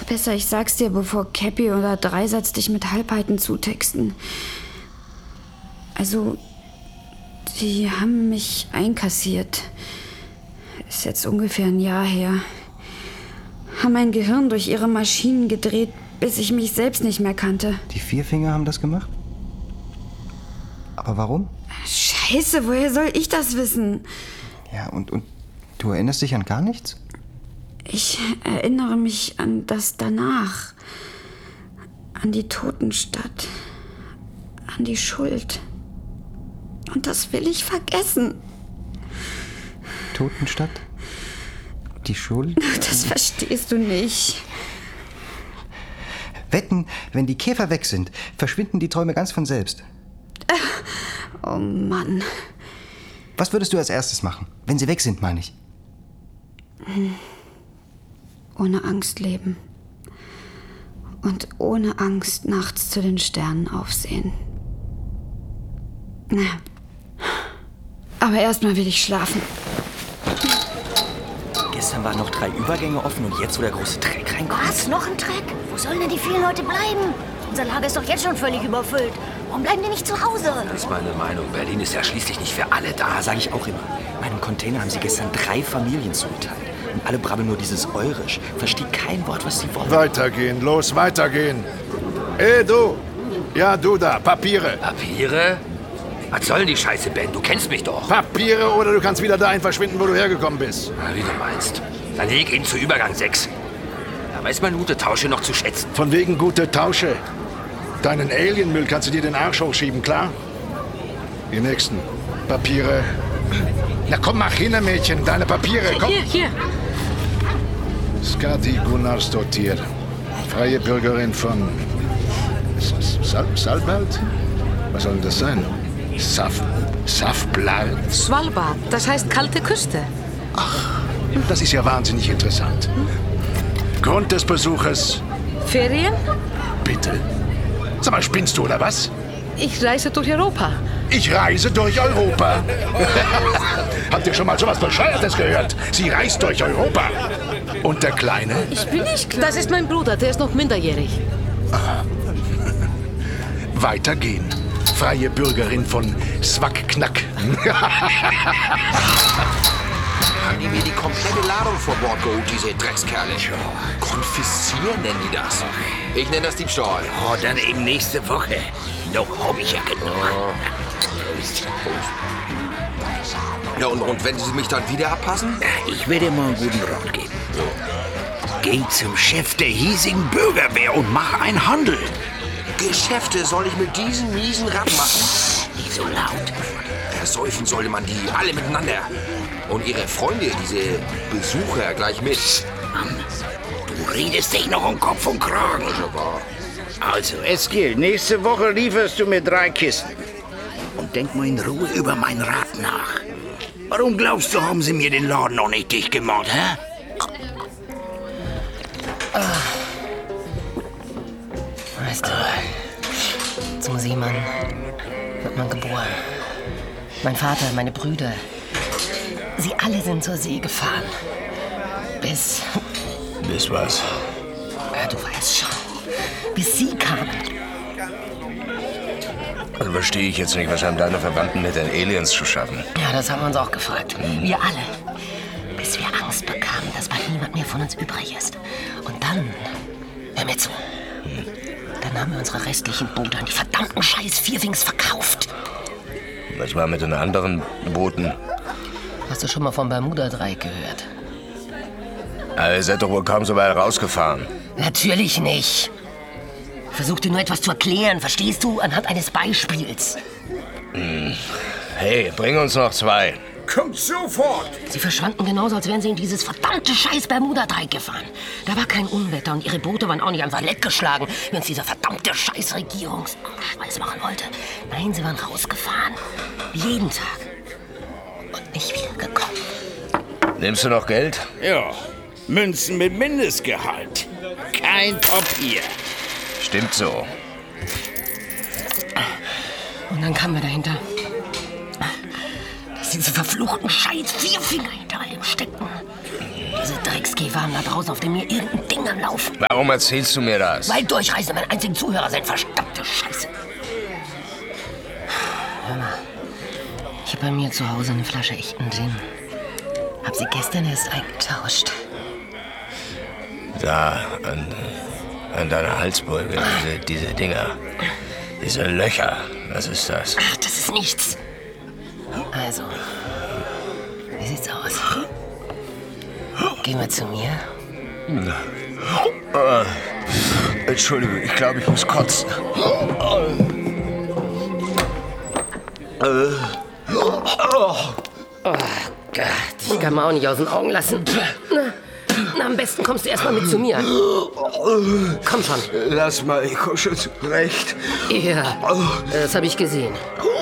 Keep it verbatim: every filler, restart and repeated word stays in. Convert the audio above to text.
Besser, ich sag's dir, bevor Käppi oder Dreisatz dich mit Halbheiten zutexten. Also, die haben mich einkassiert. Ist jetzt ungefähr ein Jahr her. Haben mein Gehirn durch ihre Maschinen gedreht, bis ich mich selbst nicht mehr kannte. Die Vierfinger haben das gemacht? Aber warum? Scheiße, woher soll ich das wissen? Ja, und, und du erinnerst dich an gar nichts? Ich erinnere mich an das danach. An die Totenstadt. An die Schuld. Und das will ich vergessen. Totenstadt? Die Schuld? Das verstehst du nicht. Wetten, wenn die Käfer weg sind, verschwinden die Träume ganz von selbst. Oh Mann. Was würdest du als erstes machen, wenn sie weg sind, meine ich? Ohne Angst leben. Und ohne Angst nachts zu den Sternen aufsehen. Na. Aber erstmal will ich schlafen. Gestern waren noch drei Übergänge offen und jetzt, wo der große Dreck reinkommt. Was? Noch ein Dreck? Wo sollen denn die vielen Leute bleiben? Unser Lager ist doch jetzt schon völlig überfüllt. Warum bleiben die nicht zu Hause? Das ist meine Meinung. Berlin ist ja schließlich nicht für alle da. Da sage ich auch immer. In meinem Container haben sie gestern drei Familien zugeteilt. Und alle brabbeln nur dieses Eurisch. Versteht kein Wort, was sie wollen. Weitergehen, los, weitergehen. Ey, du. Ja, du da, Papiere. Papiere? Was soll die Scheiße, Ben? Du kennst mich doch. Papiere oder du kannst wieder dahin verschwinden, wo du hergekommen bist. Na, wie du meinst. Dann leg ihn zu Übergang sechs. Da weiß man gute Tausche noch zu schätzen. Von wegen gute Tausche. Deinen Alienmüll kannst du dir den Arsch hochschieben, klar? Die nächsten. Papiere. Na komm, mach hin, Mädchen. Deine Papiere, komm. Hier, hier. Skadi Gunnarsdottir. Freie Bürgerin von... Sal Salbald? Was soll denn das sein? Saf... Safblad? Svalbard, das heißt kalte Küste. Ach, das ist ja wahnsinnig interessant. Grund des Besuches? Ferien? Bitte. Sag mal, spinnst du oder was? Ich reise durch Europa. Ich reise durch Europa. Habt ihr schon mal sowas Bescheuertes gehört? Sie reist durch Europa. Und der Kleine? Ich bin nicht klein. Das ist mein Bruder, der ist noch minderjährig. Aha. Weitergehen. Freie Bürgerin von Swack-Knack. Haben die mir die komplette Ladung vor Bord geholt, diese Dreckskerle. Konfiszieren nennen die das. Ich nenne das Diebstahl. Oh, dann eben nächste Woche. Noch hab ich ja genug. Ja, und, und wenn sie mich dann wieder abpassen? Ich will dir mal einen guten Rat geben. Geh zum Chef der hiesigen Bürgerwehr und mach einen Handel. Geschäfte soll ich mit diesen miesen Ratten machen? Nicht so laut. Ersäufen sollte man die alle miteinander. Und ihre Freunde, diese Besucher, gleich mit. Mann, du redest dich noch um Kopf und Kragen. Also, es gilt. Nächste Woche lieferst du mir drei Kisten. Und denk mal in Ruhe über meinen Rat nach. Warum glaubst du, haben sie mir den Laden noch nicht dicht gemacht, hä? Weißt du, zum Seemann wird man geboren. Mein Vater, meine Brüder, sie alle sind zur See gefahren. Bis... Bis was? Ja, du weißt schon. Bis sie kamen. Also verstehe ich jetzt nicht, was haben deine Verwandten mit den Aliens zu schaffen? Ja, das haben wir uns auch gefragt. Hm. Wir alle. Bis wir Angst bekamen, dass bald niemand mehr von uns übrig ist. Und dann... Hör mir zu. Hm. Dann haben wir unsere restlichen Boote an die verdammten scheiß Vierwings verkauft. Was war mit den anderen Booten? Hast du schon mal vom Bermuda-Dreieck gehört? Aber ihr seid doch wohl kaum so weit rausgefahren. Natürlich nicht. Ich versuch dir nur etwas zu erklären, verstehst du? Anhand eines Beispiels. Hm. Hey, bring uns noch zwei. Kommt sofort! Sie verschwanden genauso, als wären sie in dieses verdammte scheiß Bermuda-Dreieck gefahren. Da war kein Unwetter und ihre Boote waren auch nicht ans Leck geschlagen, wenn es dieser verdammte scheiß Regierungsscheiß machen wollte. Nein, sie waren rausgefahren. Jeden Tag. Und nicht wiedergekommen. Nimmst du noch Geld? Ja, Münzen mit Mindestgehalt. Kein Papier. Stimmt so. Und dann kamen wir dahinter. Dass diese verfluchten scheiß Vierfinger hinter allem stecken. Diese Dreckskäfer haben da draußen auf dem Meer irgendein Ding am Laufen. Warum erzählst du mir das? Weil Durchreisende mein einzigen Zuhörer sind. Verdammte Scheiße. Hör mal, ich habe bei mir zu Hause eine Flasche echten Gin. Hab sie gestern erst eingetauscht. Da, an, an deiner Halsbeuge, diese, diese Dinger. Diese Löcher. Was ist das? Ach, das ist nichts. Also, wie sieht's aus? Gehen wir zu mir? Äh, Entschuldigung, ich glaube, ich muss kotzen. Oh Gott, ich kann mir auch nicht aus den Augen lassen. Na, na, am besten kommst du erstmal mit zu mir. Komm schon. Lass mal, ich komm schon zurecht. Ja, das habe ich gesehen.